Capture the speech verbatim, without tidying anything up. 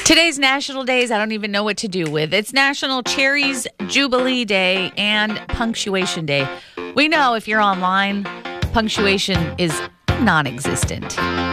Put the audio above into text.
Today's national days, I don't even know what to do with. It's National Cherries Jubilee Day and Punctuation Day. We know if you're online, punctuation is non-existent.